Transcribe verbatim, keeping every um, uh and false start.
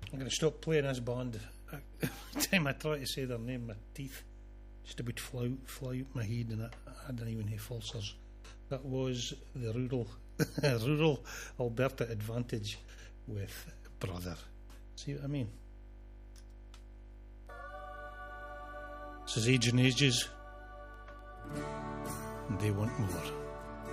I'm going to stop playing this band. Every time I try to say their name, my teeth just about fly out, fly out my head, and I, I didn't even have falsers. That was the rural, rural Alberta Advantage with Brother. See what I mean? This is Age and Ages. They want more.